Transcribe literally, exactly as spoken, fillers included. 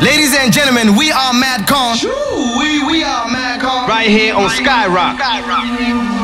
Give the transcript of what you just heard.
Ladies and gentlemen, we are Madcon. We, we are Madcon. Right here on Skyrock.